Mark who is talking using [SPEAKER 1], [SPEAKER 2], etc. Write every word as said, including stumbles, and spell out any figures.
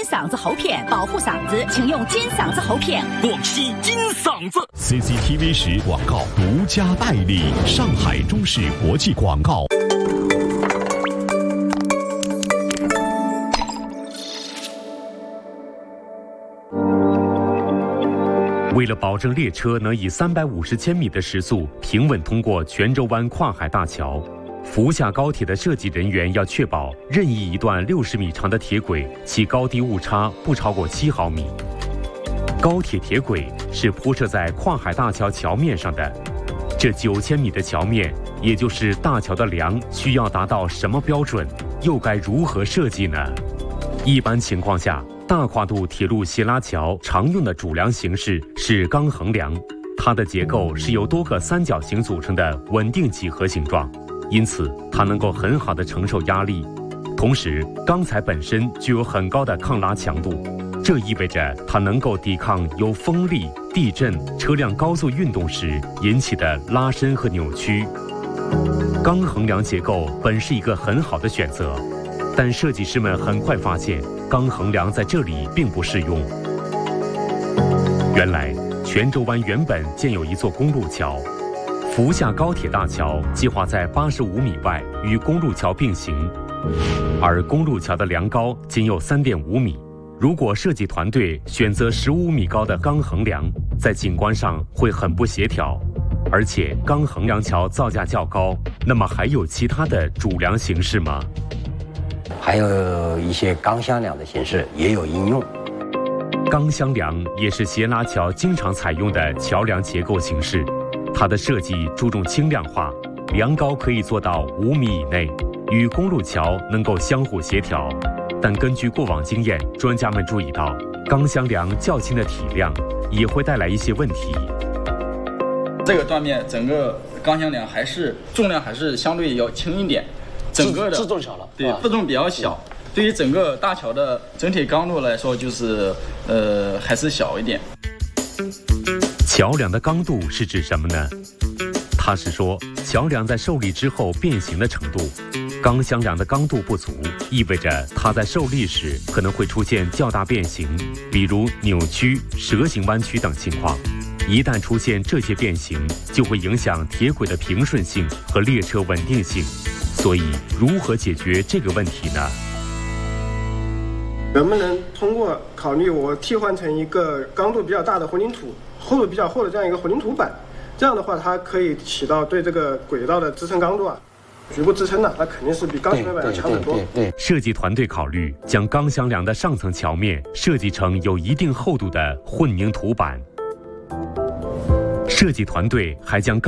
[SPEAKER 1] 嗓子喉片，保护嗓子，请用金嗓子喉片。
[SPEAKER 2] 广西金嗓子
[SPEAKER 3] C C T V 十广告独家代理，上海中视国际广告。
[SPEAKER 4] 为了保证列车能以三百五十千米的时速平稳通过泉州湾跨海大桥，福厦高铁的设计人员要确保任意一段六十米长的铁轨其高低误差不超过七毫米。高铁铁轨是铺设在跨海大桥桥面上的，这九千米的桥面，也就是大桥的梁，需要达到什么标准？又该如何设计呢？一般情况下，大跨度铁路斜拉桥常用的主梁形式是钢横梁，它的结构是由多个三角形组成的稳定几何形状，因此它能够很好的承受压力。同时，钢材本身具有很高的抗拉强度，这意味着它能够抵抗由风力、地震、车辆高速运动时引起的拉伸和扭曲。钢横梁结构本是一个很好的选择，但设计师们很快发现，钢横梁在这里并不适用。原来，泉州湾原本建有一座公路桥，福厦高铁大桥计划在八十五米外与公路桥并行，而公路桥的梁高仅有三点五米。如果设计团队选择十五米高的钢横梁，在景观上会很不协调。而且钢横梁桥造价较高，那么还有其他的主梁形式吗？
[SPEAKER 5] 还有一些钢箱梁的形式也有应用。
[SPEAKER 4] 钢箱梁也是斜拉桥经常采用的桥梁结构形式，它的设计注重轻量化，梁高可以做到五米以内，与公路桥能够相互协调。但根据过往经验，专家们注意到，钢箱梁较轻的体量也会带来一些问题。
[SPEAKER 6] 这个断面整个钢箱梁还是重量还是相对要轻一点，整个的
[SPEAKER 5] 自重小了，
[SPEAKER 6] 对，自重比较小。对于整个大桥的整体刚度来说，就是呃还是小一点。
[SPEAKER 4] 桥梁的刚度是指什么呢？它是说桥梁在受力之后变形的程度。钢箱梁的刚度不足，意味着它在受力时可能会出现较大变形，比如扭曲、蛇形弯曲等情况。一旦出现这些变形，就会影响铁轨的平顺性和列车稳定性。所以，如何解决这个问题呢？
[SPEAKER 7] 能不能通过考虑我替换成一个刚度比较大的混凝土、厚度比较厚的这样一个混凝土板？这样的话，它可以起到对这个轨道的支撑刚度啊，局部支撑呢，它肯定是比钢铁板要强很多。
[SPEAKER 4] 设计团队考虑将钢箱梁的上层桥面设计成有一定厚度的混凝土板。设计团队还将钢